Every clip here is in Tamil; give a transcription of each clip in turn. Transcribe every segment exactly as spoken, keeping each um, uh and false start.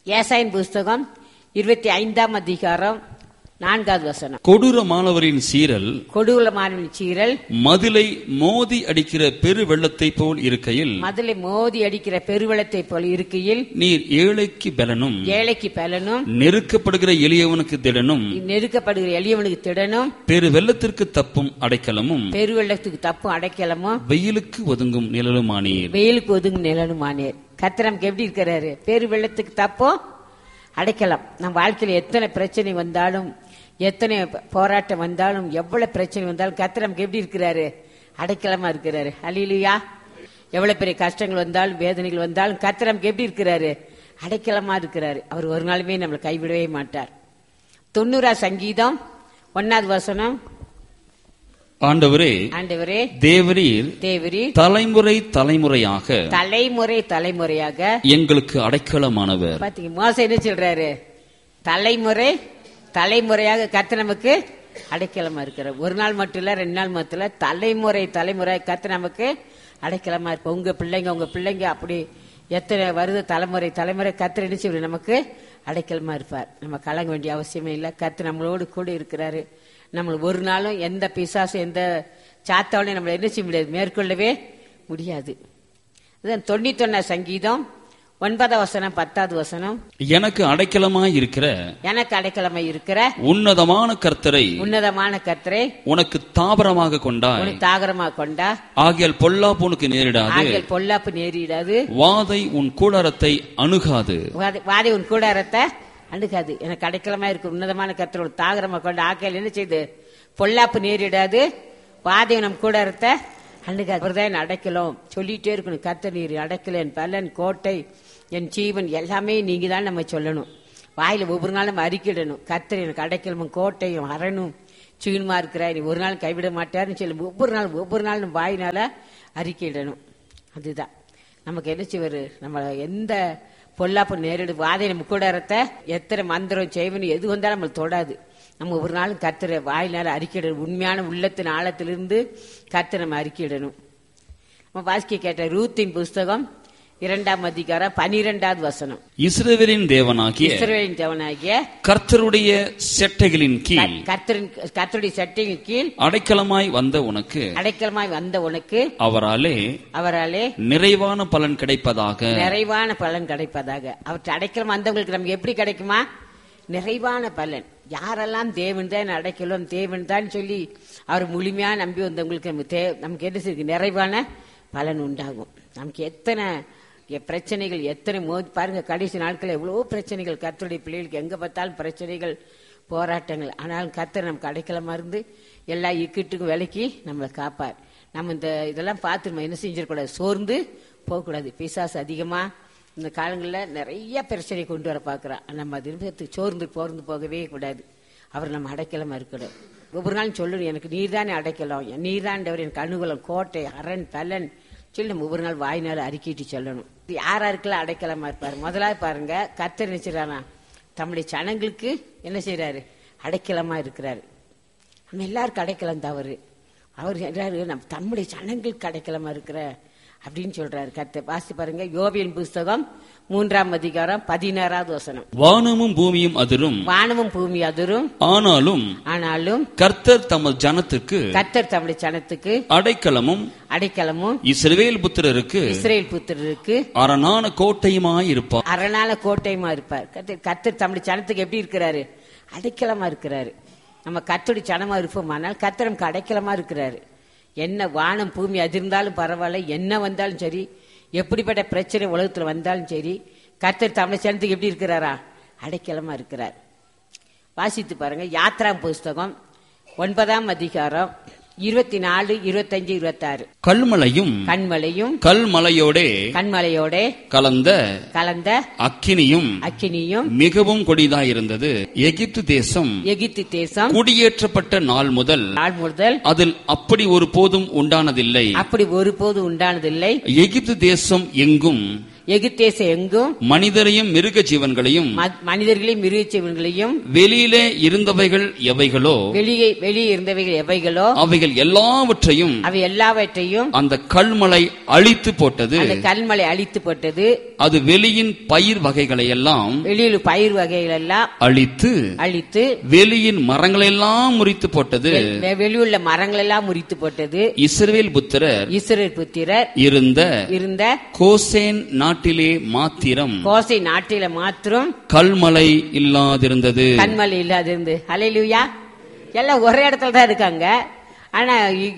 ஏசாயின் புஸ்தகம் இருபத்தி ஐந்தாம் அதிகாரம் நான்காவது வசனம். கொடூரமானவரின் சீரல் கொடூரமானவரின் சீரல் மதிலை மோதி அடிக்கிற பெரு வெள்ளத்தை போல் இருக்கையில் மதிலை மோதி அடிக்கிற பெருவெள்ளத்தை போல் இருக்கையில் நீர் ஏழைக்கு பலனும் ஏழைக்கு பலனும் நெருக்கப்படுகிற எளியவனுக்கு திடனும் நெருக்கப்படுகிற எளியவனுக்கு திடனும் பெரு வெள்ளத்திற்கு தப்பும் அடைக்கலமும் பெருவெள்ளத்துக்கு தப்பும் அடைக்கலமும் வெயிலுக்கு ஒதுங்கும் நிழலுமானீர். வெயிலுக்கு ஒதுங்கும் நிழலுமானீர். கர்த்தர் நமக்கு எப்படி இருக்கிறாரு? பெரு வெள்ளத்துக்கு தப்பும் அடைக்கலாம். நம்ம வாழ்க்கையில எத்தனை பிரச்சனை வந்தாலும், எத்தனை போராட்டம் வந்தாலும், எவ்வளவு பிரச்சனை வந்தாலும் கர்த்தர் நமக்கு எப்படி இருக்கிறாரு? அடைக்கலமா இருக்கிறாரு. அல்லேலூயா. எவ்வளவு பெரிய கஷ்டங்கள் வந்தாலும், வேதனைகள் வந்தாலும் கர்த்தர் நமக்கு எப்படி இருக்கிறாரு? அடைக்கலமா இருக்கிறாரு. அவர் ஒரு நாளுமே நம்மளை கைவிடவே மாட்டார். தொண்ணூறா சங்கீதம் ஒன்னாவது வசனம். ஆண்டவரே ஆண்டவரே தேவரீர் தேவரீர் தலைமுறை தலைமுறையாக தலைமுறை தலைமுறையாக எங்களுக்கு அடைக்கலமானவர். பாத்தீங்க, மோசே என்ன சொல்றாரு? தலைமுறை தலைமுறையாக கர்த்தர் நமக்கு அடைக்கலமா இருக்கிறார். ஒரு நாள் மட்டும் இல்ல, ரெண்டு நாள் மட்டும் இல்ல, தலைமுறை தலைமுறை கர்த்தர் நமக்கு அடைக்கலமா இருப்ப. உங்க பிள்ளைங்க உங்க பிள்ளைங்க அப்படி எத்தனை வருது தலைமுறை தலைமுறை கர்த்தர் என்ன செய்வார்? நமக்கு அடைக்கலமா இருப்பார். நம்ம கலங்க வேண்டிய அவசியமே இல்லை. கர்த்தர் நம்மளோடு கூட இருக்கிறாரு. நம்ம ஒரு நாளும் எந்த பிசாசு எந்த சாத்தாவளையும் நம்மள என்ன செய்ய முடியாது, மேற்கொள்ளவே முடியாது. தொண்ணூத்தி ஒன்னா சங்கீதம் ஒன்பதாம் வசனம் பத்தாவது வசனம். எனக்கு அடைக்கலமாய் இருக்கிற எனக்கு அடைக்கலமாய் இருக்கிற உன்னதமான கர்த்தரை உன்னதமான கர்த்தரை உனக்கு தாபரமாக கொண்டாய். உனக்கு தாகரமாக கொண்டா ஆகியால் பொல்லாப்பு உனக்கு நேரிடாது. ஆகியால் பொல்லாப்பு நேரிடாது. வாதை உன் கூடாரத்தை அணுகாது. வாதை உன் கூடாரத்தை அணுகாது. எனக்கு அடைக்கலமா இருக்கு உன்னதமான கர்த்தரோட தாகரமா கொண்டு ஆக்கையில் என்ன செய்து பொல்லாப்பு நேரிடாது. வாதை நம் கூடாரத்தை அணுகாது. அவர்தான் அடைக்கலம் சொல்லிட்டே இருக்கணும். கர்த்தர் நீர் அடைக்கல, என் பலன், கோட்டை, என் ஜீவன் எல்லாமே நீங்க தான் நம்ம சொல்லணும். வாயில ஒவ்வொரு நாளும் நம்ம அறிக்கிடணும். கர்த்தர் எனக்கு அடைக்கலமும் கோட்டையும் அரணும் சீனுமா இருக்கிற நீ ஒரு நாள் கைவிட மாட்டாருன்னு சொல்லி ஒவ்வொரு நாள் ஒவ்வொரு நாள் நம்ம வாயினால அறிக்கையிடணும். அதுதான் நமக்கு என்ன செய்வாரு? நம்ம எந்த பொல்லாப்பு நேரிடு வாதை நம்ம கூடாரத்தை எத்தனை மந்திரம் செய்வனும் எது வந்தாலும் நம்மளை தொடாது. நம்ம ஒரு நாளும் கர்த்தரை வாயினால அறிக்கையிடணும். உண்மையான உள்ளத்தின் ஆழத்திலிருந்து கர்த்தரை நம்ம அறிக்கையிடணும். நம்ம வாசிக்க கேட்ட ரூத்தின் புஸ்தகம் இரண்டாம் அதிகாரம் பனிரெண்டாவது வசனம். இஸ்ரவேலின் தேவனாகிய இஸ்ரவேலின் தேவனாகிய கர்த்தருடைய செட்டைகளின் கீழ் கர்த்தரின் கர்த்தருடைய செட்டையின் கீழ் அடைக்கலமாய் வந்த உனக்கு அடைக்கலமாய் வந்த உனக்கு அவராலே அவராலே நிறைவான பலன் கிடைப்பதாக நிறைவான பலன் கிடைப்பதாக. அவற்றை அடைக்கலம் வந்தவங்களுக்கு நமக்கு எப்படி கிடைக்குமா? நிறைவான பலன். யாரெல்லாம் தேவன் தான் அடைக்கலும் தேவன் தான் சொல்லி அவர் முழுமையா நம்பி வந்தவங்களுக்கு நமக்கு நமக்கு என்ன செய்யுது? நிறைவான பலன் உண்டாகும். நமக்கு எத்தனை பிரச்சனைகள் எத்தனை மோதி பாருங்க. கடைசி நாட்கள் எவ்வளவோ பிரச்சனைகள். கர்த்தருடைய பிள்ளைகளுக்கு எங்க பார்த்தாலும் பிரச்சனைகள், போராட்டங்கள். ஆனாலும் கர்த்தர் நமக்கு அடைக்கலமா இருந்து எல்லா இக்கட்டுக்கும் விலக்கி நம்மளை காப்பார். நம்ம இந்த இதெல்லாம் பார்த்து நம்ம என்ன செஞ்சிடக்கூடாது? சோர்ந்து போகக்கூடாது. பிசாசு அதிகமா இந்த காலங்களில் நிறைய பிரச்சனை கொண்டு வர பார்க்குறான். நம்ம அது சோர்ந்து போர்ந்து போகவே கூடாது. அவர் நம்ம அடைக்கலமா இருக்கணும். ஒவ்வொரு நாளும் சொல்லணும், எனக்கு நீர் தானே அடைக்கலாம், நீர் தாண்டவர், எனக்கு அனுகூலம், கோட்டை, அரண், பலன் சொல்லி நம்ம ஒவ்வொரு நாள் வாயினால அறிக்கிட்டு சொல்லணும். யாரா இருக்கலாம் அடைக்கலமா இருப்பாரு? முதலாவது பாருங்க, கர்த்தர் நினைச்சிடறானா தம்முடைய ஜனங்களுக்கு என்ன செய்யறாரு? அடைக்கலமா இருக்கிறாரு. நம்ம எல்லாருக்கும் அடைக்கலம் தவறு. அவர் நம்ம தம்முடைய ஜனங்களுக்கு அடைக்கலமா இருக்கிற அப்படின்னு சொல்றாரு கர்த்தர். வாசி பாருங்க, யோபின் புஸ்தகம் மூன்றாம் அதிகாரம் பதினாறாவது வசனம். வானமும் பூமியும் அதிரும், வானமும் பூமி அதிரும், ஆனாலும் ஆனாலும் கர்த்தர் தமது ஜனத்துக்கு கர்த்தர் தம்முடைய ஜனத்துக்கு அடைக்கலமும் அடைக்கலமும் இஸ்ரவேல் புத்திரருக்கு இஸ்ரவேல் புத்திரருக்கு அரணான கோட்டையுமாய் இருப்பார். அரணான கோட்டையுமா இருப்பார். கர்த்தர் கர்த்தர் தம்முடைய ஜனத்துக்கு எப்படி இருக்கிறாரு? அடைக்கலமா இருக்கிறாரு. நம்ம கர்த்தருடைய ஜனமா இருப்போமானால் கர்த்தர் நமக்கு அடைக்கலமா இருக்கிறாரு. என்ன வானம் பூமி அதிர்ந்தாலும் பரவாயில்ல, என்ன வந்தாலும் சரி, எப்படிப்பட்ட பிரச்சனை உலகத்துல வந்தாலும் சரி, கர்த்தர் தமிழ் சனத்துக்கு எப்படி இருக்கிறாரா? அடைக்கலமா இருக்கிறார். வாசித்து பாருங்க, யாத்ரா புஸ்தகம் ஒன்பதாம் அதிகாரம் இருபத்தி நாலு இருபத்தஞ்சு இருபத்தி ஆறு. கல்மலையும் கண்மலையும் கல்மலையோடே கண்மலையோட கலந்த கலந்த அக்கினியும் அக்கினியும் மிகவும் கொடிதாயிருந்தது. எகிப்து தேசம் எகிப்து தேசம் குடியேற்றப்பட்ட நாள் முதல் நாள் முதல் அதில் அப்படி ஒரு போதும் உண்டானதில்லை. அப்படி ஒரு போதும் உண்டானதில்லை. எகிப்து தேசம் எங்கும் எகிப்தேசம் எங்கும் மனிதரையும் மிருக ஜீவன்களையும் மனிதர்களையும் மிருக ஜீவன்களையும் வெளியிலே இருந்தவைகள் எவைகளோ வெளியே வெளியே இருந்தவைகள் எவைகளோ அவைகள் எல்லாவற்றையும் அவை எல்லாவற்றையும் அந்த கல்மலை அழித்து போட்டது. அந்த கல்மலை அழித்து போட்டது. அது வெளியின் பயிர் வகைகளை எல்லாம் வெளியில் பயிர் வகைகள் எல்லாம் அழித்து அழித்து வெளியின் மரங்களை எல்லாம் முறித்து போட்டது. வெளியுள்ள மரங்கள் எல்லாம் முறித்து போட்டது. இஸ்ரவேல் புத்திரர் இஸ்ரவேல் புத்திரர் இருந்த இருந்த கோசேன் நாட்டிலே மாத்திரம் கோசை நாட்டில மாத்திரம் கல்மலை இல்லாதிருந்தது. கல்மலை இல்லாதிருந்து. ஹல்லேலூயா. எல்லாம் ஒரே இடத்துல தான் இருக்காங்க. ஆனா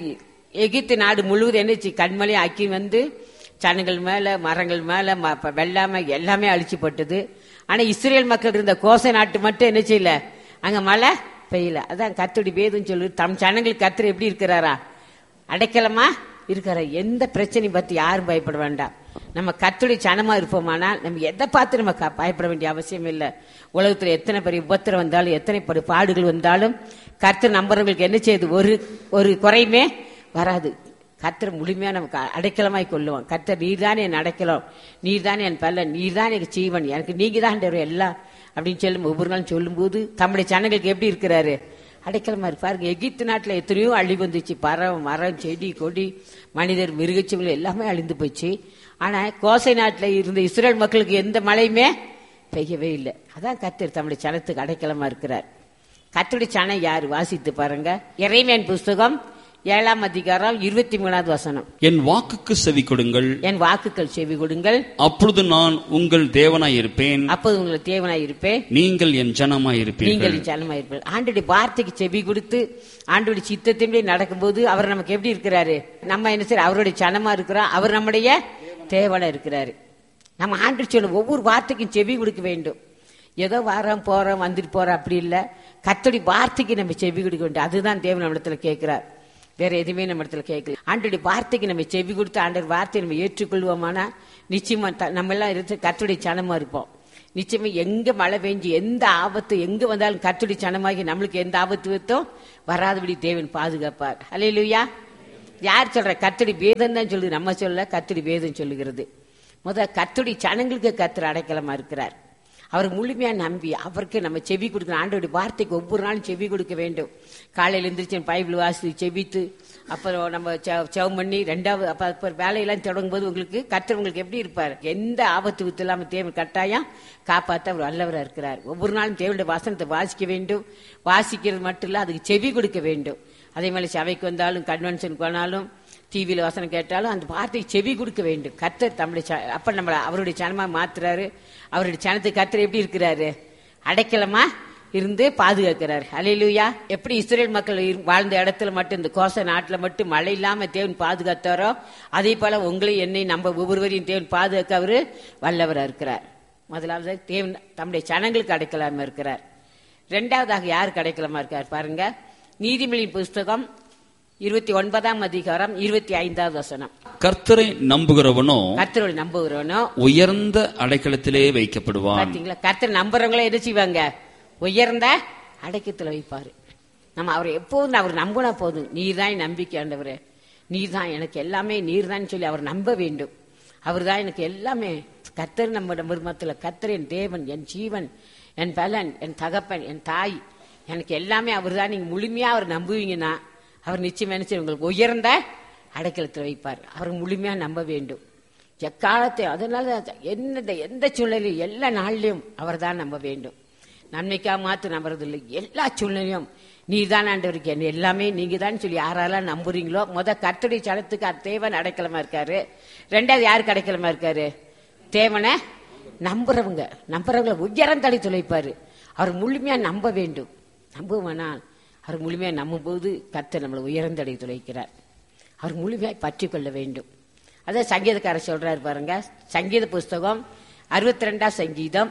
எகிப்து நாடு முழுவதும் என்னச்சு கல்மலை ஆக்கி வந்து சனங்கள் மேல மரங்கள் மேல வெள்ளாம எல்லாமே அழிச்சு போட்டது. ஆனா இஸ்ரேல் மக்கள் இருந்த கோசை நாட்டு மட்டும் என்ன செய்யல, அங்க மழை பெய்யல. அதான் கர்த்தருடைய வேதம் சொல்லு, தம் ஜனங்களுக்கு கர்த்தர் எப்படி இருக்கிறாரா, அடைக்கலமா இருக்கிறார். எந்த பிரச்சனையும் பத்தி யாரும் பயப்பட வேண்டாம். நம்ம கர்த்தருடைய ஜனமா இருப்போமானால் நம்ம எதை பார்த்து நம்ம பயப்பட வேண்டிய அவசியம் இல்லை. உலகத்துல எத்தனை பெரிய உபத்திரம் வந்தாலும் எத்தனை பெரிய பாடுகள் வந்தாலும் கர்த்தர் நம்புறவங்களுக்கு என்ன செய்யுது, ஒரு ஒரு குறையுமே வராது. கர்த்தர் முழுமையா நமக்கு அடைக்கலமாய் கொள்ளுவோம். கர்த்தர் நீர் தானே என் அடைக்கலம், நீர் தானே என் பலன், நீர் தான் எனக்கு ஜீவன், எனக்கு நீங்க தான் எல்லாம் அப்படின்னு சொல்லும் ஒவ்வொரு நாளும் சொல்லும் போது தம்முடைய ஜனங்களுக்கு எப்படி இருக்கிறாரு, அடைக்கலமா இருப்பாருங்க. எகிப்து நாட்டுல எத்தனையோ அழிவு வந்துச்சு. பறம் மரம் செடி கொடி மனிதர் மிருகச்சீவங்கள் எல்லாமே அழிந்து போச்சு. ஆனா கோசை நாட்டுல இருந்த இஸ்ரேல் மக்களுக்கு எந்த மழையுமே பெய்யவே இல்லை. அதான் கர்த்தர் தம்முடைய ஜனத்துக்கு அடைக்கலமா இருக்கிறார். கர்த்தருடைய ஜனம் யாரு, வாசித்து பாருங்க. எரேமியாவின் புஸ்தகம் ஏழாம் அதிகாரம் இருபத்தி மூணாவது வசனம். என் வாக்குக்கு செவி கொடுங்கள், என் வாக்குகள் செவி கொடுங்கள், அப்பொழுது நான் உங்கள் தேவனாய் இருப்பேன், அப்போது உங்கள் தேவனாய் இருப்பேன், நீங்கள் என் ஜனமாய் இருப்பீர்கள். நீங்கள் என் ஜனமாய் இருப்பீர்கள். ஆண்டுடைய வார்த்தைக்கு செவி கொடுத்து ஆண்டுடைய சித்தத்தின்படி நடக்கும்போது அவர் நமக்கு எப்படி இருக்கிறாரு, நம்ம என்ன செய்ய அவருடைய ஜனமா இருக்கிறோம், அவர் நம்முடைய தேவனா இருக்கிறாரு. நம்ம ஆண்டு சொல்லும் ஒவ்வொரு வார்த்தைக்கும் செவி கொடுக்க வேண்டும். ஏதோ வாரம் போறோம் வந்துட்டு போறோம் அப்படி இல்லை, கர்த்தருடைய வார்த்தைக்கு நம்ம செவி கொடுக்க வேண்டும். அதுதான் தேவன் நம்ம இடத்துல கேட்கிறார், வேற எதுவுமே நம்ம இடத்துல கேட்கல. ஆண்டோடைய வார்த்தைக்கு நம்ம செவி கொடுத்து ஆண்டோட வார்த்தையை நம்ம ஏற்றுக்கொள்வோமானா நிச்சயமா நம்ம எல்லாம் இருந்து கர்த்தருடைய சனமா இருப்போம். நிச்சயமா எங்க மழை பெஞ்சு எந்த ஆபத்து எங்க வந்தாலும் கர்த்தருடைய சனமாகி நம்மளுக்கு எந்த ஆபத்து வைத்தோம் வராதபடி தேவன் பாதுகாப்பார். ஹல்லேலூயா. யார் சொல்ற, கர்த்தருடைய வேதம் தான் சொல்லுது, நம்ம சொல்ல கர்த்தருடைய வேதம் சொல்லுகிறது. முதல் கர்த்தருடைய சனங்களுக்கு கர்த்தர் அடைக்கலமா இருக்கிறார். அவர் முழுமையா நம்பி அவருக்கு நம்ம செவி கொடுக்கணும். ஆண்டோடைய வார்த்தைக்கு ஒவ்வொரு நாளும் செவி கொடுக்க வேண்டும். காலையில் எழுந்திரிச்சு பைபிள் வாசி செவித்து அப்புறம் நம்ம செவம் பண்ணி ரெண்டாவது அப்ப வேலையெல்லாம் தொடங்கும் போது உங்களுக்கு கர்த்தர் உங்களுக்கு எப்படி இருப்பார், எந்த ஆபத்து வித்து இல்லாம தேவன் கட்டாயம் காப்பாற்ற அவர் வல்லவராக இருக்கிறார். ஒவ்வொரு நாளும் தேவனுடைய வசனத்தை வாசிக்க வேண்டும். வாசிக்கிறது மட்டும் இல்ல, அதுக்கு செவி கொடுக்க வேண்டும். அதே மாதிரி சபைக்கு வந்தாலும் கன்வென்ஷனுக்கு போனாலும் டிவியில வசனம் கேட்டாலும் அந்த வார்த்தையை செவி கொடுக்க வேண்டும். கர்த்தர் தம்முடைய அப்ப நம்ம அவருடைய சனமா மாத்துறாரு. அவருடைய சனத்துக்கு கர்த்தர் எப்படி இருக்கிறாரு, அடைக்கலமா இருந்து பாதுகாக்கிறார். ஹல்லேலூயா. எப்படி இஸ்ரேல் மக்கள் வாழ்ந்த இடத்துல மட்டும் இந்த கோச நாட்டுல மட்டும் மழை இல்லாம தேவன் பாதுகாத்தாரோ அதே போல உங்களை என்னை நம்ம ஒவ்வொருவரையும் தேவன் பாதுகாக்க அவரு வல்லவரா இருக்கிறார். முதலாவது தேவன் தம்முடைய சனங்களுக்கு அடைக்கலாம இருக்கிறார். இரண்டாவதாக யாருக்கு அடைக்கலமா இருக்கார் பாருங்க. நீதிமொழியின் புஸ்தகம் இருபத்தி ஒன்பதாம் அதிகாரம் இருபத்தி ஐந்தாவது வசனம். கர்த்தரை நம்புகிறவனோ கர்த்தரை நம்புகிறவனோ உயர்ந்த அடைக்கலத்திலே வைக்கப்படுவான். பாத்தீங்களா, கர்த்தர் நம்புறவங்களே என்ன செய்வாங்க, உயர்ந்த அடைக்கத்துல வைப்பாரு. நம்ம அவரை எப்போதும் அவர் நம்பினா போதும், நீர் தான் நம்பிக்கை ஆண்டவரே, நீர் தான் எனக்கு எல்லாமே, நீர் தான் சொல்லி அவர் நம்ப வேண்டும். அவர் தான் எனக்கு எல்லாமே. கர்த்தர் நம்ம மருமத்துல கர்த்தர் என் தேவன், என் ஜீவன், என் பலன், என் தகப்பன், என் தாய், எனக்கு எல்லாமே அவர் தான். நீங்க முழுமையா அவர் நம்புவீங்கன்னா அவர் நிச்சயம் நினைச்சு உங்களுக்கு உயர்ந்த அடைக்கலத்தில் வைப்பார். அவர் முழுமையா நம்ப வேண்டும் எக்காலத்தை. அதனால என்ன எந்த சூழ்நிலையும் எல்லா நாள்லயும் அவர் தான் நம்ப வேண்டும். நன்மைக்கா மாத்து நம்புறது இல்லை, எல்லா சூழ்நிலையும் நீர் தான் ஆண்டவருக்கு என்ன எல்லாமே நீங்க தான் சொல்லி யாரெல்லாம் நம்புறீங்களோ முத கர்த்தருடைய சனத்துக்கு தேவன் அடைக்கலமா இருக்காரு. ரெண்டாவது யாருக்கு அடைக்கலமா இருக்காரு, தேவனை நம்புறவங்க நம்புறவங்களை உயர்ந்த அடைக்கலத்தில் வைப்பாரு. அவர் முழுமையா நம்ப வேண்டும். நம்புவானால் அவர் முழுமையா நம்பும் போது கர்த்தர் நம்மளை உயர்ந்த அடைக்கலத்தில் வைக்கிறார். அவர் முழுமையாய் பற்றி கொள்ள வேண்டும். அதான் சங்கீதக்காரர் சொல்றாரு பாருங்க. சங்கீத புஸ்தகம் அறுபத்தி ரெண்டாம் சங்கீதம்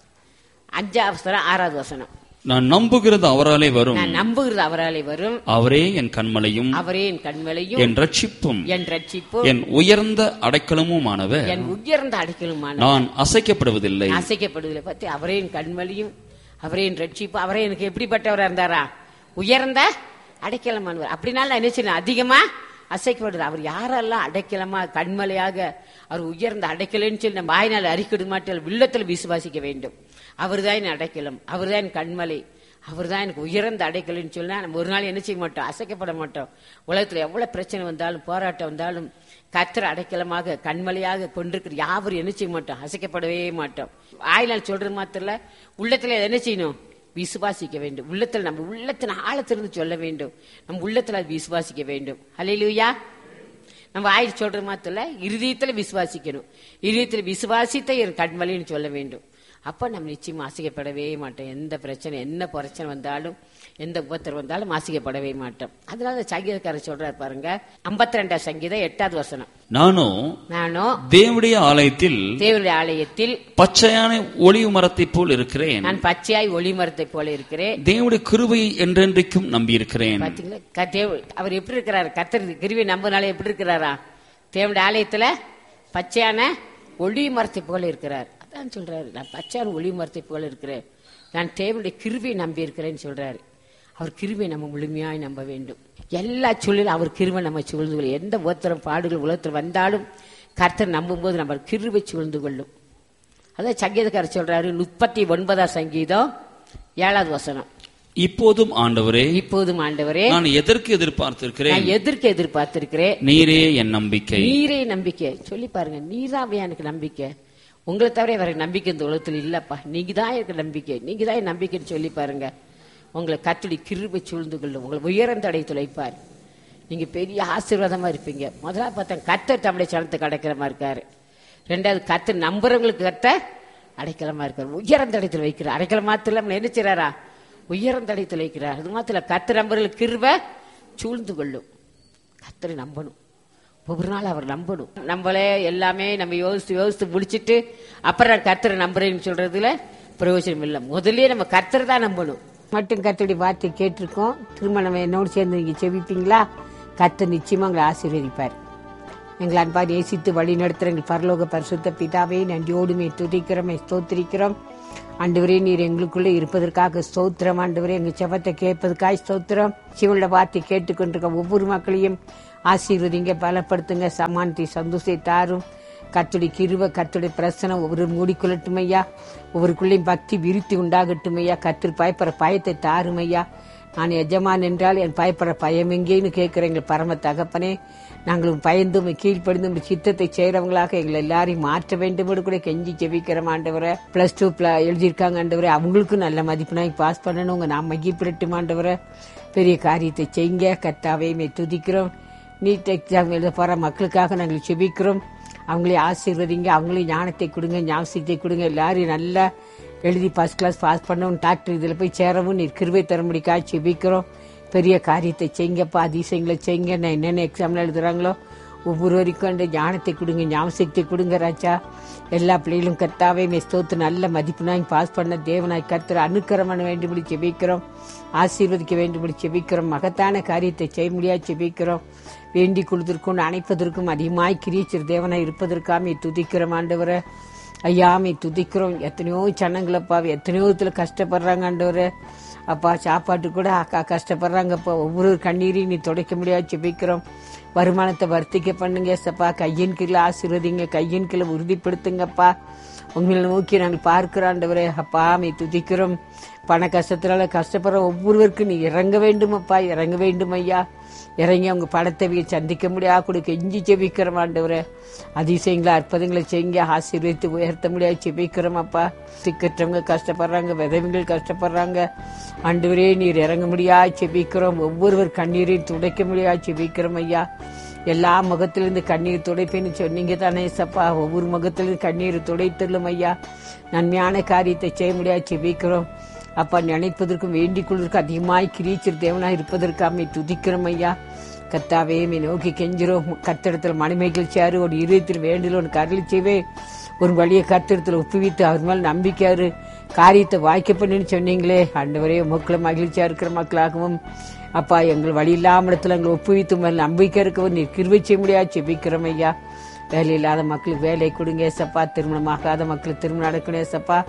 அஞ்சாவது ஆறாவது வசனம். நான் நம்புகிறது அவராலே வரும், நான் நம்புகிறது அவராலே வரும், அவரே என் கண்மலையும், அவரே என் கண்மலையும், என் ரட்சிப்பும், என் ரட்சிப்பும், என் உயர்ந்த அடைக்கலமுமானவர், என் உயர்ந்த அடைக்கலமுமானவர், நான் அசைக்கப்படுவதில்லை அசைக்கப்படுவதில்லை. பத்தி அவரே என் கண்மலையும், அவரே என் ரட்சிப்பு, அவரே எனக்கு எப்படிப்பட்டவரா இருந்தாரா, உயர்ந்த அடைக்கலமானவர். அப்படினால நான் என்ன செய்யணும், அதிகமா அசைக்கப்படுது. அவர் யாரெல்லாம் அடைக்கலமா கண்மலையாக அவர் உயர்ந்த அடைக்கலன்னு சொல்லி நம்ம வாயினால் அறிக்கிட மாட்டோம், உள்ளத்தில் விசுவாசிக்க வேண்டும். அவர் தான் என் அடைக்கலம், அவர் தான் என் கண்மலை, அவர் தான் எனக்கு உயர்ந்த அடைக்கலன்னு சொன்னா நம்ம ஒரு நாள் என்ன செய்ய மாட்டோம், அசைக்கப்பட மாட்டோம். உலகத்துல எவ்வளவு பிரச்சனை வந்தாலும் போராட்டம் வந்தாலும் கர்த்தர் அடைக்கலமாக கண்மலையாக கொண்டிருக்கிற யாவரும் என்ன செய்ய மாட்டோம், அசைக்கப்படவே மாட்டோம். வாயினால் சொல்றது மாத்திரல, உள்ளத்துல என்ன செய்யணும், விசுவாசிக்க வேண்டும். உள்ளத்தில் நம்ம உள்ளத்தின் ஆழத்திலிருந்து சொல்ல வேண்டும், நம்ம உள்ளத்துல அது விசுவாசிக்க வேண்டும். ஹல்லேலூயா. நம்ம ஆயிரம் சொல்ற மாத்திரல, இருதயத்துல விசுவாசிக்கணும். இருதயத்துல விசுவாசித்த என் கண்மலைன்னு சொல்ல வேண்டும். அப்ப நம்ம நிச்சயமா ஆசிக்கப்படவே மாட்டோம். எந்த பிரச்சனை என்ன பிரச்சனை வந்தாலும் எந்த உபத்திரம் வந்தாலும் ஆசிக்கப்படவே மாட்டோம். அதனால சங்கீதக்காரர் சொல்றாரு பாருங்க, ஐம்பத்தி ரெண்டாம் சங்கீதம் எட்டாவது வசனம், நானும் நானும் தேவனுடைய ஆலயத்தில் தேவனுடைய ஆலயத்தில் பச்சையான ஒளிவு மரத்தை போல் இருக்கிறேன். நான் பச்சையாய் ஒளி மரத்தை போல இருக்கிறேன். தேவனுடைய கிருபையை என்றென்றைக்கும் நம்பி இருக்கிறேன். பாத்தீங்களா, அவர் எப்படி இருக்கிறாரு, கர்த்தர் கிருபை நம்பினாலே எப்படி இருக்கிறாரா, தேவனுடைய ஆலயத்துல பச்சையான ஒளி மரத்தை போல இருக்கிறார். அதான் சொல்றாரு, நான் பச்சையான ஒளி மரத்தை போல இருக்கிறேன், நான் தேவனுடைய கிருபையை நம்பி இருக்கிறேன்னு சொல்றாரு. அவர் கிருபை நம்ம முழுமையாய் நம்ப வேண்டும். எல்லா சூழலும் அவர் கிருபை நம்ம சூழ்ந்து கொள்ளும். எந்த உலகத்திலும் பாடுகள் உலகத்தில் வந்தாலும் கர்த்தர் நம்பும் போது நம்ம கிருபை சூழ்ந்து கொள்ளும். அதான் சங்கீதக்காரர் சொல்றாரு, முப்பத்தி ஒன்பதாம் சங்கீதம் ஏழாவது வசனம், இப்போதும் ஆண்டவரே, இப்போதும் ஆண்டவரே, நான் எதற்கு எதிர்பார்த்திருக்கிறேன், நான் எதற்கு எதிர்பார்த்திருக்கிறேன், நீரே என் நம்பிக்கை. நீரே நம்பிக்கை. சொல்லி பாருங்க, நீராவே எனக்கு நம்பிக்கை. உங்களை தவிர வேற நம்பிக்கை இந்த உலகத்தில் இல்லப்பா, நீங்க தான் எனக்கு நம்பிக்கை, நீங்க தான் என் நம்பிக்கைன்னு சொல்லி பாருங்க. உங்களை கர்த்தருடைய கிருபை சூழ்ந்து கொள்ளும், உங்களை உயர்ந்த அடைத்து வைப்பார். நீங்க பெரிய ஆசீர்வாதமா இருப்பீங்க. முதல்ல பார்த்தா கர்த்தர் தம்முடைய சனத்துக்கு அடைக்கலமா இருக்காரு. ரெண்டாவது கர்த்தர் நம்புறவங்களுக்கு கர்த்தர் அடைக்கலமா இருக்காரு, உயர்ந்த அடைத்துல வைக்கிறார். அடைக்கலம் மாத்திரம் என்ன செய்றாரா, உயர்ந்த அடைத்துல வைக்கிறார். அது மாத்திரம் கர்த்தர் நம்புறவங்களுக்கு கிருபை சூழ்ந்து கொள்ளும். கர்த்தரை நம்பணும், ஒவ்வொரு நாள் அவர் நம்பணும். நம்மளே எல்லாமே நம்ம யோசித்து யோசித்து முடிச்சுட்டு அப்புறம் கர்த்தரை நம்புறேன்னு சொல்றதுல பிரயோஜனம் இல்லை. முதல்ல நம்ம கர்த்தரை தான் நம்பணும். மட்டும் கர்த்தருடைய வார்த்தை கேட்டிருக்கோம். திரும்ப நம்ம என்னோடு சேர்ந்து நீங்க செவிப்பீங்களா? கர்த்தர் நிச்சயமா உங்களை ஆசீர்வதிப்பார். எங்களை அன்பாக நேசித்து வழி நடத்துற எங்கள் பரலோக பரிசுத்த பிதாவே, நன்றியோடுமே துதிக்கிறோம், ஸ்தோத்திரிக்கிறோம். ஆண்டவரே, நீர் எங்களுக்குள்ளே இருப்பதற்காக ஸ்தோத்திரம். ஆண்டவரே, எங்க செபத்தை கேட்பதற்காக ஸ்தோத்திரம். சிவனோட வார்த்தை கேட்டுக்கொண்டிருக்க ஒவ்வொரு மக்களையும் ஆசீர்வதிங்க, பலப்படுத்துங்க, சமானத்தை சந்தோஷத்தை தாரும். கர்த்தருடைய கிருபை, கர்த்தருடைய பிரசனம் ஒவ்வொரு மூடிக்கொள்ளட்டும் ஐயா. ஒவ்வொருக்குள்ளேயும் பக்தி விருத்தி உண்டாகட்டும் ஐயா. கர்த்தர் பயப்படுற பயத்தை தாரும் ஐயா. நான் எஜமான் என்றால் என் பயப்படுற பயம் எங்கேன்னு கேட்கிறேன் எங்கள் பரம தகப்பனே. நாங்களும் பயந்தும் கீழ்ப்படிந்தும் சித்தத்தை செய்யறவங்களாக எங்களை எல்லாரையும் மாற்ற வேண்டும் கூட கெஞ்சி ஜெபிக்கிறோம் ஆண்டவரை. பிளஸ் டூ எழுதியிருக்காங்க ஆண்டவரை, அவங்களுக்கும் நல்ல மதிப்பெண்ணாய் பாஸ் பண்ணணும். நாம் மகிழ்ப்பிடட்டும் ஆண்டவரை. பெரிய காரியத்தை செய்யுங்க கர்த்தாவே, மே துதிக்கிறோம். நீட் எக்ஸாம் எழுத போற மக்களுக்காக நாங்கள் செபிக்கிறோம். அவங்களே ஆசீர்வதிங்க, அவங்களே ஞானத்தை கொடுங்க, ஞாபகத்தை கொடுங்க. எல்லாரும் நல்லா எழுதி ஃபர்ஸ்ட் கிளாஸ் பாஸ் பண்ணவும், டாக்டர் இதில் போய் சேரவும் நீர் கிருபை தரும்படிக்காக செபிக்கிறோம். பெரிய காரியத்தை செய்யுங்கப்பா, அதிசயங்களை செய்யுங்க. நான் என்னென்ன எக்ஸாம்ல எழுதுறாங்களோ ஒவ்வொருவருக்கும் அந்த ஞானத்தை கொடுங்க, ஞாபகத்தை கொடுங்க ராஜா. எல்லா பிள்ளைகளும் கர்த்தாவே ஸ்தோத்திரம், நல்ல மதிப்புனாய் பாஸ் பண்ண தேவனாய் கர்த்தர் அனுக்கிரகம் பண்ண வேண்டும்படி செபிக்கிறோம். ஆசீர்வதிக்க வேண்டும்படி செபிக்கிறோம். மகத்தான காரியத்தை செய்ய முடியாது செபிக்கிறோம். வேண்டி கொடுத்திருக்கும் அணைப்பதற்கும் அதிகமாய் கிரியச்சர் தேவனாய் இருப்பதற்காக துதிக்கிறோம் ஆண்டவரை. ஐயாமே துதிக்கிறோம். எத்தனையோ சனங்களப்பா, எத்தனையோ விதத்துல கஷ்டப்படுறாங்க ஆண்டவரை. அப்பா சாப்பாட்டு கூட அக்கா கஷ்டப்படுறாங்கப்பா. ஒவ்வொரு கண்ணீரையும் நீ துடைக்க முடியாது செபிக்கிறோம். வருமானத்தை வர்த்திக்க பண்ணுங்க சப்பா. கையின் கீழே ஆசீர்வதிங்க, கையின் கீழே உறுதிப்படுத்துங்கப்பா. உங்களை நோக்கி நாங்கள் பார்க்கிறாண்டவரே. அப்பா மே துதிக்கிறோம். பண கஷ்டத்தினால கஷ்டப்படுற ஒவ்வொருவருக்கும் நீ இறங்க வேண்டும் அப்பா, இறங்க வேண்டும் ஐயா. இறங்கி அவங்க படத்தை சந்திக்க முடியாது கூட கெஞ்சி செபிக்கிறோம் ஆண்டவரே. அதிசயங்களை அற்புதங்களை செய்யுங்க, ஆசீர்வதித்து உயர்த்த முடியாது செபிக்கிறோம் அப்பா. சிக்கற்றவங்க கஷ்டப்படுறாங்க, விதவைகள் கஷ்டப்படுறாங்க ஆண்டவரே, நீர் இறங்க முடியாது செபிக்கிறோம். ஒவ்வொருவர் கண்ணீரையும் துடைக்க முடியாது செபிக்கிறோம் ஐயா. எல்லா முகத்திலிருந்து கண்ணீர் துடைப்பேன்னு சொன்னீங்க தானே சப்பா. ஒவ்வொரு முகத்திலிருந்து கண்ணீர் துடைத்துள்ளும் ஐயா. நன்மையான காரியத்தை செய்ய முடியாது செபிக்கிறோம் அப்பா. நினைப்பதற்கும் வேண்டிக் கொள்வதற்கும் அதிகமாய் கிரீச்சர் தேவனாய் இருப்பதற்காக துதிக்கிறோம் ஐயா. கர்த்தாவே மே நோக்கி கெஞ்சிரோம். கர்த்தரிடத்தில் மணிமைகள் சேரு ஒரு இருதயத்தில் வேண்டில் ஒன்று கருளி செய்வே. ஒரு வழியை கர்த்தரிடத்தில் ஒப்புவித்து அவர் மேல் நம்பிக்கையாரு காரியத்தை வாய்க்க பண்ணுன்னு சொன்னீங்களே ஆண்டவரே. மக்களை மகிழ்ச்சியா இருக்கிற மக்களாகவும் அப்பா எங்கள் வழி இல்லாம இடத்துல எங்களை ஒப்புவித்து மேல் நம்பிக்கை இருக்கவும் நீர் கிருபை செய்ய முடியாது செபிக்கிறோம் ஐயா. வேலை இல்லாத மக்களுக்கு வேலை கொடுங்க ஏசப்பா. திருமணமாகாத மக்களுக்கு திருமணம் நடக்கணும் ஏசப்பா.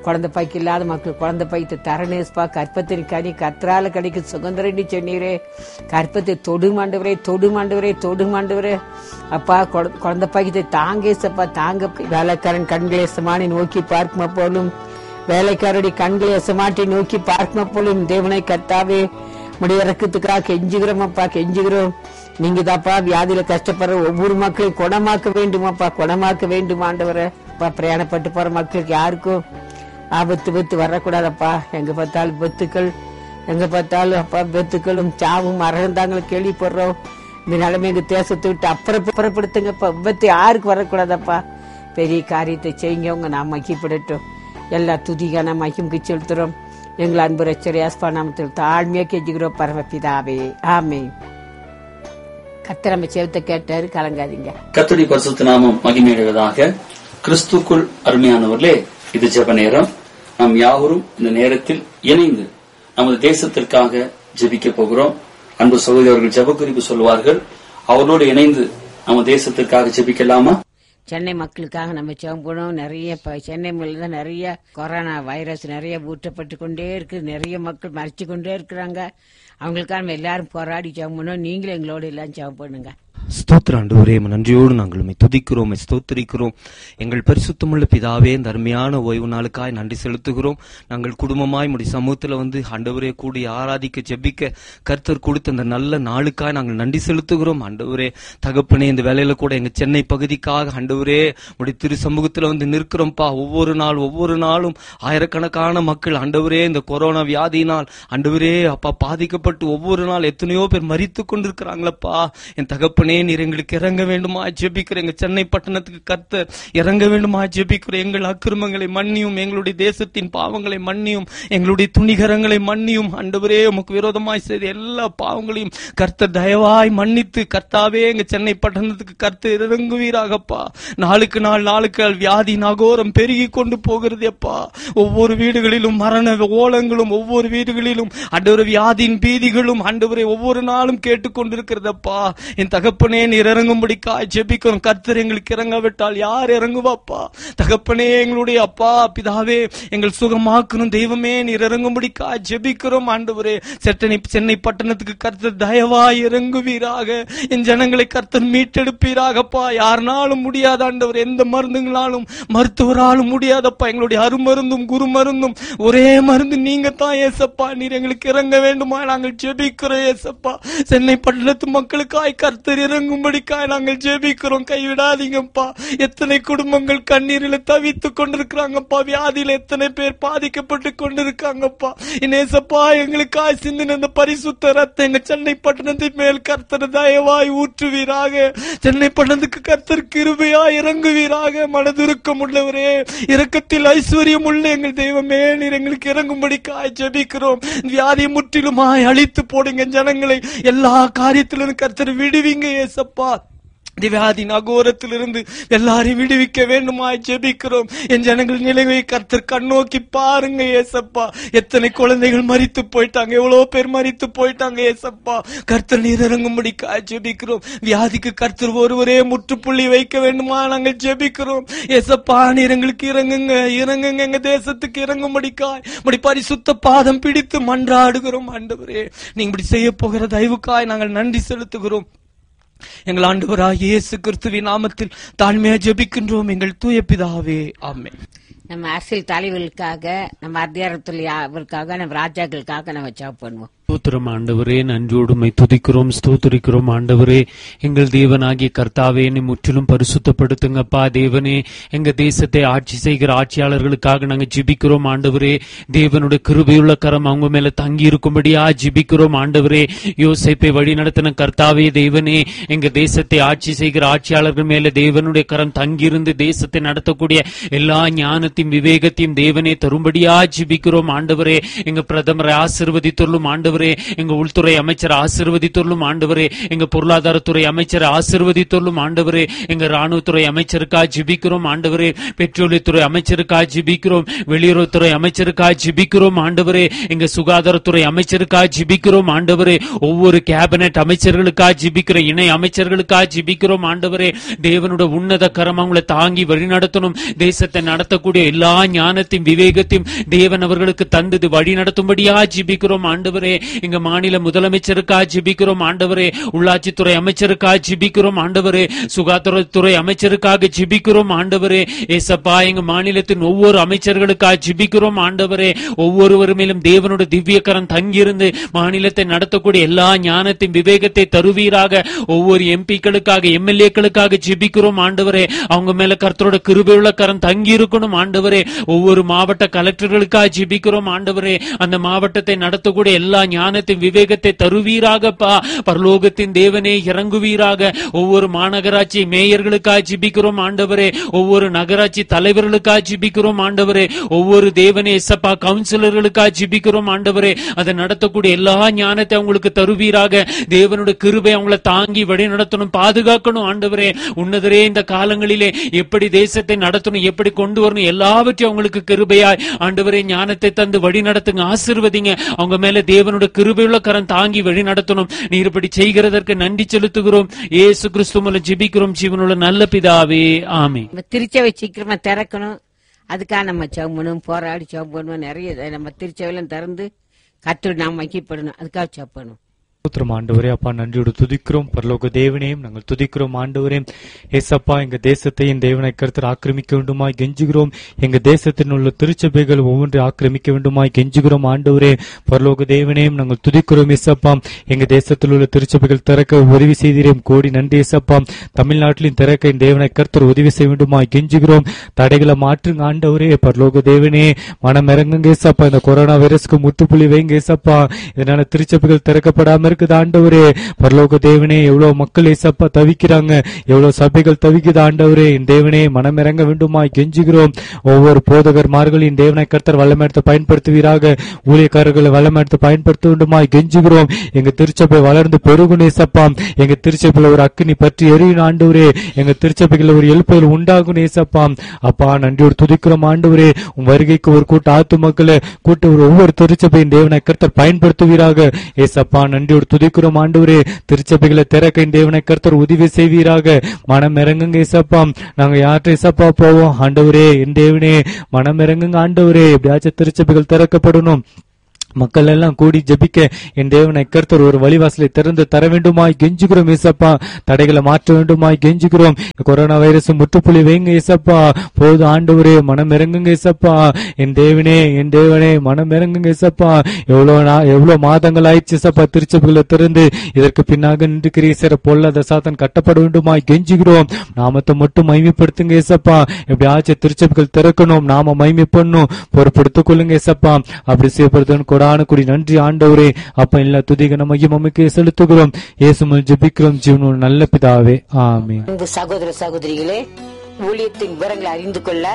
குழந்தை பாய்க்கு இல்லாத மக்கள் குழந்தை பாய்த்து தரணேஸ்பா. கற்பத்தின் கனி கத்ரால கிடைக்கும் சுகந்தரண்டி சொன்னீரே. கற்பத்தை தொடு மாண்டவரே, தொடு மாண்டவரே, தொடு மாண்டவரே. அப்பா குழந்தை பாய்க்கத்தை தாங்கேசப்பா, தாங்க. வேலைக்காரன் கண்களை எசமானி நோக்கி பார்க்குமா போலும், வேலைக்காரருடைய கண்களை எசமாட்டி நோக்கி பார்க்குமா போலும். தேவனை கர்த்தாவே முடிய இறக்கத்துக்காக கெஞ்சுகிறோமப்பா, கெஞ்சுகிறோம். நீங்க தாப்பா வியாதியில கஷ்டப்படுற ஒவ்வொரு மக்களையும் குணமாக்க வேண்டுமாப்பா, குணமாக்க வேண்டும் ஆண்டவரை. பிரயாணப்பட்டு போற மக்களுக்கு யாருக்கும் ஆபத்து வித்து வரக்கூடாதப்பா. எங்க பார்த்தாலும் வித்துக்கள், எங்க பார்த்தாலும் அப்பா வித்துக்களும் சாவும் மரணந்தாங்களும் கேள்விப்படுறோம். இந்த நிலைமை எங்க தேசத்தை விட்டு அப்புறப்படுத்துங்கப்பா. விபத்து யாருக்கு வரக்கூடாதப்பா. பெரிய காரியத்தை செய்யுங்க, உங்க நாம் மகிப்படட்டும். எல்லா துதிகான மகிமுக்கு செலுத்துறோம். எங்கள் அன்பு ரச்சரியாஸ்பா நாமத்தில் தாழ்மையா கெஞ்சுகிறோம் பரமபிதாவே, ஆமென். கர்த்தர் நம்ம செவத்தை கேட்டாரு, கலங்காதீங்க. கர்த்தருடைய பரிசுத்த நாமம் மகிமையடைவதாக. கிறிஸ்துக்குள் அருமையானவர்களே, இது ஜெப நேரம். நாம் யாவரும் இந்த நேரத்தில் இணைந்து நமது தேசத்திற்காக ஜெபிக்க போகிறோம். அன்பு சகோதரர்கள் ஜெப குறிப்பு சொல்வார்கள். அவரோடு இணைந்து நம்ம தேசத்திற்காக ஜெபிக்கலாமா? சென்னை மக்களுக்காக நம்ம ஜெபம் போனோம். நிறைய சென்னை மேல நிறைய கொரோனா வைரஸ் நிறைய ஊற்றப்பட்டு கொண்டே இருக்கு. நிறைய மக்கள் மறைச்சு கொண்டே இருக்கிறாங்க. அவங்களுக்காக நம்ம எல்லாரும் போராடி ஜெபம் பண்ணோம். நீங்களும் எங்களோட எல்லாம் ஜெபம் பண்ணுங்க. ஸ்தோத்திர ஆண்டவரே, நன்றியோடு நாங்கள் உம்மை துதிக்கிறோம், ஸ்தோத்திரிக்கிறோம். எங்கள் பரிசுத்தமுள்ள பிதாவே, இந்த அருமையான ஓய்வு நாளுக்காய் நன்றி செலுத்துகிறோம். நாங்கள் குடும்பமாய் முடி சமூகத்துல வந்து ஆண்டவரே கூடி ஆராதிக்க ஜெபிக்க கர்த்தர் கொடுத்த அந்த நல்ல நாளுக்காய் நாங்கள் நன்றி செலுத்துகிறோம். ஆண்டவரே தகப்பனே, இந்த வேலையில கூட எங்க சென்னை பகுதிக்காக ஆண்டவரே முடி திரு சமூகத்துல வந்து நிற்கிறோம்ப்பா. ஒவ்வொரு நாள் ஒவ்வொரு நாளும் ஆயிரக்கணக்கான மக்கள் ஆண்டவரே இந்த கொரோனா வியாதியினால் ஆண்டவரே அப்பா பாதிக்கப்பட்டு ஒவ்வொரு நாள் எத்தனையோ பேர் மரித்து கொண்டிருக்கிறாங்களப்பா. என் தகப்பனே, நீர் எங்களுக்கு இறங்க வேண்டுமா ஜெபிக்கிறேன். எங்க சென்னை பட்டணத்துக்கு கர்த்தர் இறங்க வேண்டுமா ஜெபிக்கிறேன். எங்கள் அக்கிரமங்களை மன்னியும், எங்களுடைய தேசத்தின் பாவங்களை மன்னியும், எங்களுடைய துணிகரங்களை மன்னியும். ஆண்டவரே, உமக்கு விரோதமாய் செய்த எல்லா பாவங்களையும் கர்த்தர் தயவாய் மன்னித்து கர்த்தாவே எங்க சென்னை பட்டணத்துக்கு கர்த்தர் இறங்குவீராகப்பா. நாளுக்கு நாள் நாளுக்கு வியாதி நகோரம் பெருகி கொண்டு போகிறது அப்பா. ஒவ்வொரு வீடுகளிலும் மரண ஓலங்களும், ஒவ்வொரு வீடுகளிலும் ஆண்டவரே வியாதியின் பீதிகளும் ஆண்டவரே ஒவ்வொரு நாளும் கேட்டுக்கொண்டிருக்கிறதப்பா. என் தகப்பனே, நீர் இறங்கும்படிக்காய் ஜெபிக்கிறோம். கர்த்தர் எங்களுக்கு இறங்காவிட்டால் யார் இறங்குவாப்பா? தகப்பனே, எங்களுடைய அப்பா பிதாவே எங்கள் சுகமாக்கணும் தெய்வமே, நீர் இறங்கும்படிக்காய் ஜெபிக்கிறோம். ஆண்டவரே சென்னை சென்னை பட்டணத்துக்கு கர்த்தர் தயவாய் இறங்குவீராக. என் ஜனங்களை கர்த்தர் மீட்டெடுப்பீராகப்பா. யாருனாலும் முடியாத ஆண்டவர், எந்த மருந்துங்களாலும் மருத்துவராலும் முடியாதப்பா. எங்களுடைய அருமருந்தும் குரு மருந்தும் ஒரே மருந்து நீங்க தான் ஏசப்பா. நீர் எங்களுக்கு இறங்க வேண்டுமா நாங்கள் ஜெபிக்கிறோம் ஏசப்பா. சென்னை பட்டணத்து மக்களுக்காய் கர்த்தர் இறங்கும்படிக்காய் நாங்கள் ஜெபிக்கிறோம். கைவிடாதீங்கப்பா. எத்தனை குடும்பங்கள் கண்ணீரில் தவித்துக் கொண்டிருக்கிறாங்கப்பா. வியாதியில எத்தனை பேர் பாதிக்கப்பட்டு கொண்டிருக்காங்கப்பா. இனேசப்பா, எங்களுக்காய் சிந்தின அந்த பரிசுத்த ரத்தம் எங்க சென்னை பட்டணத்தின் மேல் கர்த்தர் தயவாய் ஊற்றுவீராக. சென்னை பட்டணத்துக்கு கர்த்தர் கிருபையா இறங்குவீராக. மனதுருக்கம் உள்ளவரே, இரக்கத்தில் ஐஸ்வர்யம் உள்ள எங்கள் தெய்வமே, நீர் எங்களுக்கு இறங்கும்படிக்காய் ஜெபிக்கிறோம். வியாதியை முற்றிலுமாய் அழித்து போடுங்க. ஜனங்களை எல்லா காரியத்திலும் கர்த்தர் விடுவீங்க ஏசப்பா. வியாதி நகோரத்திலிருந்து எல்லாரையும் விடுவிக்க வேண்டுமாய் ஜெபிக்கிறோம். என் ஜனங்கள் நிலைமை கர்த்தர் கண்ணோக்கி பாருங்க ஏசப்பா. எத்தனை குழந்தைகள் மரித்து போயிட்டாங்க, எவ்வளவு பேர் மரித்து போயிட்டாங்க ஏசப்பா. கர்த்தர் நீர் இறங்கும்படிக்காய் ஜெபிக்கிறோம். வியாதிக்கு கர்த்தர் ஒருவரே முற்றுப்புள்ளி வைக்க வேண்டுமா நாங்கள் ஜெபிக்கிறோம் ஏசப்பா. நீர் எங்களுக்கு இறங்குங்க, இறங்குங்க. எங்க தேசத்துக்கு இறங்கும்படிக்காய் இப்படி பரிசுத்த பாதம் பிடித்து மன்றாடுகிறோம். ஆண்டவரே, நீங்க இப்படி செய்ய போகிற தயவுக்காய் நாங்கள் நன்றி செலுத்துகிறோம். எங்கள் ஆண்டவராகிய இயேசு கிறிஸ்துவின் நாமத்தில் தாழ்மையா ஜெபிக்கின்றோம் எங்கள் தூய பிதாவே, ஆமென். நம்ம அரசியல் தலைவர்களுக்காக, நம்ம அதிகாரத்துக்காக, நம்ம ராஜாக்களுக்காக நம்ம ஜெபம் பண்ணுவோம். ஸ்தோத்திரம் ஆண்டவரே, நன்றியோடுமை துதிக்கிறோம், ஸ்தோத்திரிக்கிறோம். ஆண்டவரே, எங்கள் தேவனாகிய கர்த்தாவே, என்னை முற்றிலும் பரிசுத்தப்படுத்துங்கப்பா. தேவனே, எங்க தேசத்தை ஆட்சி செய்கிற ஆட்சியாளர்களுக்காக நாங்க ஜெபிக்கிறோம். ஆண்டவரே, தேவனுடைய கிருபையுள்ள கரம் அவங்க மேல தங்கி இருக்கும்படியா ஜெபிக்கிறோம். ஆண்டவரே, யோசேப்பை வழி நடத்தின கர்த்தாவே, தேவனே, எங்க தேசத்தை ஆட்சி செய்கிற ஆட்சியாளர்கள் மேல தேவனுடைய கரம் தங்கியிருந்து தேசத்தை நடத்தக்கூடிய எல்லா ஞானத்தையும் விவேகத்தையும் தேவனே தரும்படியா ஜெபிக்கிறோம். ஆண்டவரே, எங்க பிரதமரை ஆசீர்வதித்துள்ளும். ஆண்டவரே, எங்க உள்துறை அமைச்சர் ஆசீர்வதித்துள்ளும். ஆண்டவரே, எங்க பொருளாதாரத்துறை அமைச்சர் ஆசீர்வதித்துள்ளும். ஆண்டவரே, எங்க ராணுவத்துறை அமைச்சருக்காக ஜெபிக்கிறோம். ஆண்டவரே, பெட்ரோலியத்துறை அமைச்சருக்காக ஜெபிக்கிறோம். வெளியுறவுத்துறை அமைச்சருக்காக ஜெபிக்கிறோம். ஆண்டவரே, எங்க சுகாதாரத்துறை அமைச்சருக்காக ஜெபிக்கிறோம். ஆண்டவரே, ஒவ்வொரு கேபினெட் அமைச்சர்களுக்காக ஜெபிக்கிறோம். இணை அமைச்சர்களுக்காக ஜெபிக்கிறோம். ஆண்டவரே, தேவனுடைய உன்னத கரம் அவங்களை தாங்கி வழிநடத்தணும். தேசத்தை நடத்தக்கூடிய எல்லா ஞானத்தையும் விவேகத்தையும் தேவன் அவர்களுக்கு தந்தது வழி நடத்தும்படியா ஜெபிக்கிறோம் ஆண்டவரே. எங்க மாநில முதலமைச்சருக்கா ஜெபிக்கிறோம் ஆண்டவரே. உள்ளாட்சித்துறை அமைச்சருக்கா ஜெபிக்கிறோம் ஆண்டவரே. சுகாதாரத்துறை அமைச்சருக்காக ஜெபிக்கிறோம் ஆண்டவரே. ஏசப்பா, எங்க மாநிலத்தின் ஒவ்வொரு அமைச்சர்களுக்காக ஜெபிக்கிறோம் ஆண்டவரே. ஒவ்வொருவர் மேலும் தேவனுடைய திவ்யக்கரம் தங்கியிருந்து மாநிலத்தை நடத்தக்கூடிய எல்லா ஞானத்தையும் விவேகத்தை தருவீராக. ஒவ்வொரு எம்பிக்களுக்காக எம்எல்ஏக்களுக்காக ஜெபிக்கிறோம் ஆண்டவரே. அவங்க மேல கர்த்தரோட கிருபையுள்ள கரம் தங்கி இருக்கணும் ஆண்டவரே. ஒவ்வொரு மாவட்ட கலெக்டர்களுக்காக ஜெபிக்கிறோம் ஆண்டவரே. அந்த மாவட்டத்தை நடத்தக்கூடிய எல்லா ஞானத்தையும் விவேகத்தை தருவீராகப்பா. பரலோகத்தின் தேவனே இறங்குவீராக. ஒவ்வொரு மாநகராட்சி மேயர்களுக்காக ஜெபிக்கிறோம் ஆண்டவரே. ஒவ்வொரு நகராட்சி தலைவர்களுக்காக ஜெபிக்கிறோம் ஆண்டவரே. ஒவ்வொரு தேவனே எஸ்ஸப்பா கவுன்சிலர்களுக்காக ஜெபிக்கிறோம் ஆண்டவரே. அதை நடத்தக்கூடிய எல்லா ஞானத்தை அவங்களுக்கு தருவீராக. தேவனுடைய கிருபை அவங்களை தாங்கி வழி நடத்தணும், பாதுகாக்கணும் ஆண்டவரே. உன்னதரே, இந்த காலங்களிலே எப்படி தேசத்தை நடத்தணும், எப்படி கொண்டு வரணும், எல்லாவற்றையும் அவங்களுக்கு கிருபையாய் ஆண்டவரே ஞானத்தை தந்து வழி நடத்துங்க, ஆசீர்வதிங்க. அவங்க மேல தேவனுடைய கிருபையுள்ள கரம் தாங்கி வழி நடத்தணும். நீர் இப்படி செய்கிறதற்கு நன்றி செலுத்துகிறோம். இயேசு கிறிஸ்து மூலம் ஜெபிக்கிறோம் ஜீவனுள்ள நல்ல பிதாவே, ஆமென். திருச்சபை சீக்கிரமா திறக்கணும். அதுக்காக நம்ம சம்பணும், போராடி சம்பணும். நிறைய நம்ம திருச்சபையில திறந்து கர்த்தர் நாம் மகிமைப்படணும். அதுக்காக சப்பணும். ஸ்தோத்திரம் ஆண்டவரே. அப்பா, நன்றியோடு துதிக்கிறோம். பரலோக தேவனையும் நாங்கள் துதிக்கிறோம் ஆண்டவரே. ஏசப்பா, எங்க தேசத்தை என் தேவனை கர்த்தர் ஆக்கிரமிக்க வேண்டுமாய் கெஞ்சுகிறோம். எங்க தேசத்தில் உள்ள திருச்சபைகள் ஒவ்வொன்றை ஆக்கிரமிக்க வேண்டுமாய் கெஞ்சுகிறோம் ஆண்டவரே. பரலோக தேவனையும் நாங்கள் துதிக்கிறோம். ஏசப்பா, எங்க தேசத்தில் உள்ள திருச்சபைகள் திறக்க உதவி செய்தீரேன், கோடி நன்றி ஏசப்பா. தமிழ்நாட்டிலும் திறக்க என் தேவனை கர்த்தர் உதவி செய்ய வேண்டுமாய் கெஞ்சுகிறோம். தடைகளை மாற்றுங்க ஆண்டவரே. பரலோக தேவனே, மனம் இறங்குங்க ஏசப்பா. இந்த கொரோனா வைரஸ்க்கு முற்றுப்புள்ளி வைங்க ஏசப்பா. இதனால திருச்சபைகள் திறக்கப்படாம இருக்குது ஆண்டவரே. பரலோக தேவனே, எவ்வளவு மக்கள் ஏசப்பா தவிக்கிறாங்க, எவ்வளவு சபைகள் தவிக்குது ஆண்டவரே. என் தேவனே, மனம் இறங்க வேண்டுமாய் கெஞ்சுகிறோம். ஒவ்வொரு போதகர்மார்களின் தேவனை கர்த்தர் வல்லமெடுத்து பயன்படுத்துவீராக. ஊழியக்காரர்களை வல்லமெடுத்து பயன்படுத்த வேண்டுமாய் கெஞ்சுகிறோம். எங்க திருச்சபை வளர்ந்து பெருகும் ஏசப்பா. எங்க திருச்சபையில ஒரு அக்கினி பற்றி எரியும் ஆண்டவரே. எங்க திருச்சபைகள் ஒரு எழுப்புதல் உண்டாகும் ஏசப்பா. அப்பா, நன்றியோடு துதிக்கிறோம் ஆண்டவரே. உன் வருகைக்கு ஒரு கூட்ட ஆத்து மக்களை கூட்ட ஒரு ஒவ்வொரு திருச்சபையின் தேவனை கர்த்தர் பயன்படுத்துவீராக ஏசப்பா. நன்றியோடு துதிக்கிறோம் ஆண்டவரே. திருச்சபைகளை திறக்க தேவனை கர்த்தர் உதவி செய்வீராக. மனம் இறங்குங்க ஏசப்பா. நாங்க யார்கிட்ட ஏசப்பா போவோம் ஆண்டவரே. என் தேவனே, மனம் இறங்குங்க ஆண்டவரே. எப்படியாச்சும் திருச்சபைகள் திறக்கப்படணும். மக்கள் எல்லாம் கூடி ஜெபிக்க என் தேவனை கர்த்தர் ஒரு வழிவாசலை திறந்து தர வேண்டுமாய் கெஞ்சுகிறோம் ஏசப்பா. தடைகளை மாற்ற வேண்டுமாய் கெஞ்சுகிறோம். கொரோனா வைரஸ் முற்றுப்புள்ளி வைங்க ஏசப்பா. போது ஆண்டவரே, மனம் இறங்குங்க ஏசப்பா. என் தேவனே, என் தேவனே, மனம் இறங்குங்க ஏசப்பா. எவ்வளவு எவ்வளவு மாதங்கள் ஆயிடுச்சு ஏசப்பா திருச்சபைகளை திறந்து. இதற்கு பின்னாக நின்று கிரீசர பொல்லாத சாத்தான் கட்டப்பட வேண்டுமாய் கெஞ்சுகிறோம். நாமத்தை மட்டும் மகிமைப்படுத்துங்க ஏசப்பா. எப்படியாச்சும் திருச்சபைகள் திறக்கணும், நாம மகிமை பண்ணணும், பொறுப்படுத்திக் கொள்ளுங்க ஏசப்பா. அப்படி செய்யப்படுதுன்னு கூட கூடி நன்றி ஆண்டவரே. அப்ப எல்லா துதிகன மகிமைக்கு செலுத்துகிறோம். இயேசுவில் ஜெபிக்கிறோம் ஜீவனுள்ள நல்ல பிதாவே, ஆமென். அன்பு சகோதர சகோதரிகளே, ஊழியத்தின் விவரங்களை அறிந்து கொள்ள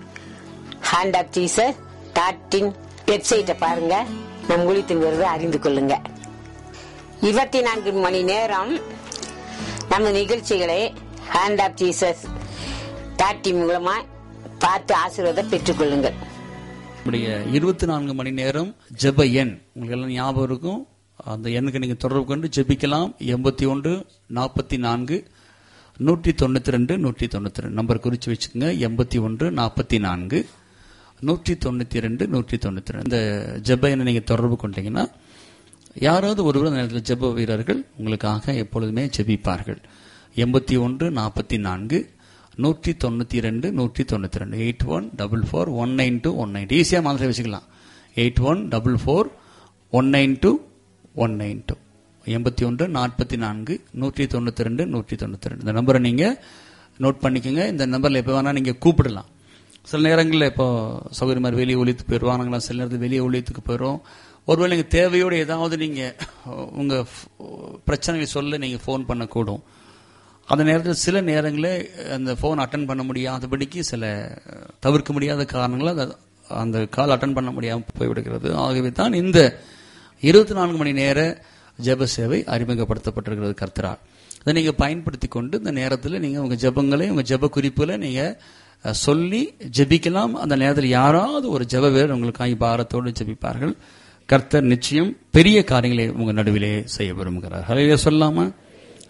hand of Jesus dot in வெப்சைட்டை பாருங்க. நம் ஊழியத்தின் விவரத்தை அறிந்து கொள்ளுங்க. இருபத்தி நான்கு மணி நேரம் நம்ம நிகழ்ச்சிகளை hand of Jesus dot in மூலமா பார்த்து ஆசீர்வாதம் பெற்றுக் கொள்ளுங்கள். நம்முடைய இருபத்தி நான்கு மணி நேரம் ஜெப எண் உங்களுக்கு எல்லாம் ஞாபகம் இருக்கும். அந்த எண்ணுக்கு நீங்க தொடர்பு கொண்டு ஜெபிக்கலாம். எண்பத்தி ஒன்று நாற்பத்தி நான்கு நூற்றி தொண்ணூத்தி ரெண்டு நூற்றி தொண்ணூத்தி ரெண்டு நம்பர் குறிச்சு வச்சுக்கோங்க. எண்பத்தி ஒன்று நாற்பத்தி நான்கு நூற்றி தொண்ணூத்தி ரெண்டு நூற்றி தொண்ணூத்தி ரெண்டு இந்த ஜெப எண்ணை நீங்க தொடர்பு கொண்டீங்கன்னா யாராவது ஒருவர் அந்த நேரத்தில் ஜெப வீரர்கள் உங்களுக்காக எப்பொழுதுமே ஜெபிப்பார்கள். எண்பத்தி ஒன்று நாற்பத்தி நான்கு நூற்றி தொண்ணூத்தி ரெண்டு நூற்றி தொண்ணூத்தி ரெண்டு eight one double four one nine two one nine ஈஸியா மாதிரி வச்சுக்கலாம். Eight one double four one nine two one nine two எண்பத்தி ஒன்று நாற்பத்தி நான்கு நூற்றி தொண்ணூத்தி ரெண்டு நூற்றி தொண்ணூத்தி ரெண்டு இந்த நம்பரை நீங்க நோட் பண்ணிக்கோங்க. இந்த நம்பர்ல எப்ப வேணா நீங்க கூப்பிடலாம். சில நேரங்களில் இப்போ சௌகரிய மாதிரி வெளியே ஒழித்து போயிடுவோம். நாங்களாம் சில நேரத்தில் வெளியே ஒழித்துக்கு போயிடுவோம். ஒருவேளை நீங்க தேவையோடு ஏதாவது நீங்க உங்க பிரச்சனைகளை சொல்ல நீங்க போன் பண்ணக்கூடும். அந்த நேரத்தில் சில நேரங்களில் அந்த போன் அட்டன் பண்ண முடியாதபடிக்கு சில தவிர்க்க முடியாத காரணங்களால் அந்த கால் அட்டன் பண்ண முடியாமல் போய்விடுகிறது. ஆகவே தான் இந்த இருபத்தி நான்கு மணி நேர ஜெப சேவை அறிமுகப்படுத்தப்பட்டிருக்கிறது கர்த்தரால். இதை நீங்க பயன்படுத்தி கொண்டு இந்த நேரத்தில் நீங்க உங்க ஜெபங்களை உங்க ஜெப குறிப்புகளை நீங்க சொல்லி ஜெபிக்கலாம். அந்த நேரத்தில் யாராவது ஒரு ஜெப வீரர் உங்களுக்காக பாரத்தோடு ஜெபிப்பார்கள். கர்த்தர் நிச்சயம் பெரிய காரியங்களை உங்க நடுவிலே செய்ய விரும்புகிறார். ஹல்லேலூயா சொல்லாமா?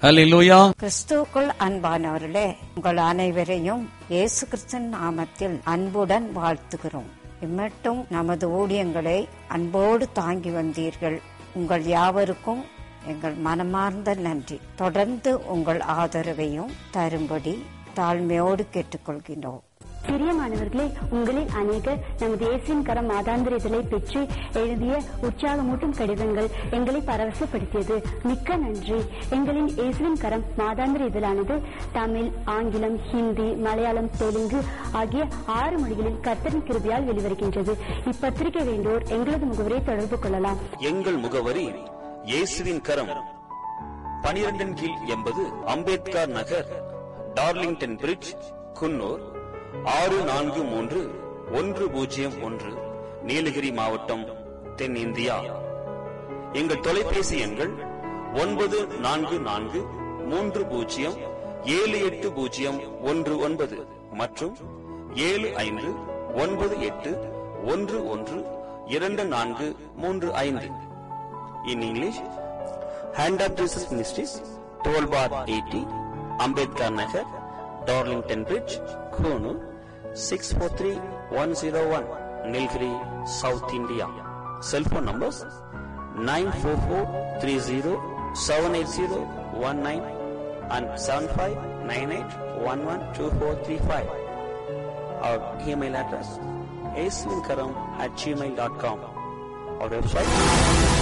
ஹல்லேலூயா. கிறிஸ்துவுக்குள் அன்பானவர்களே, உங்கள் அனைவரையும் இயேசு கிறிஸ்துவின் நாமத்தில் அன்புடன் வாழ்த்துகிறோம். இம்மட்டும் நமது ஊழியங்களை அன்போடு தாங்கி வந்தீர்கள். உங்கள் யாவருக்கும் எங்கள் மனமார்ந்த நன்றி. தொடர்ந்து உங்கள் ஆதரவையும் தரும்படி தாழ்மையோடு கேட்டுக்கொள்கிறோம். பிரியமானவர்களே, உங்களில் அநேகர் நமது இயேசுவின் கரம் மாதாந்திர இதழை பெற்று எழுதிய உற்சாகமூட்டும் கடிதங்கள் எங்களை பரவசப்படுத்தியது. மிக்க நன்றி. எங்களின் இயேசுவின் கரம் மாதாந்திர இதழானது தமிழ், ஆங்கிலம், ஹிந்தி, மலையாளம், தெலுங்கு ஆகிய ஆறு மொழிகளில் கர்த்தரின் கிருபையால் வெளிவருகின்றது. இப்பத்திரிகை வேண்டோர் எங்களது முகவரை தொடர்பு கொள்ளலாம். எங்கள் முகவரி இயேசுவின் கரம், பனிரெண்டின் கீழ் எண்பது அம்பேத்கர் நகர், டார்லிங்டன் பிரிட்ஜ், குன்னூர் ஆறு நான்கு மூன்று ஒன்று பூஜ்ஜியம் ஒன்று, நீலகிரி மாவட்டம், தென் இந்தியா. எங்கள் தொலைபேசி எண்கள் ஒன்பது நான்கு நான்கு மூன்று பூஜ்ஜியம் ஏழு எட்டு பூஜ்ஜியம் ஒன்று ஒன்பது மற்றும் ஏழு ஐந்து ஒன்பது எட்டு ஒன்று ஒன்று இரண்டு நான்கு மூன்று ஐந்து. In English, hand of Jesus ministries, twelve bar eighty, Ambedkar Nagar, Darlington bridge, Coonoor six four three one zero one, Nilgiri, south India. Cellphone numbers nine four four three zero seven eight zero one nine and seven five nine eight one one two four three five. Our email address is aislinkaram at gmail dot com. Our website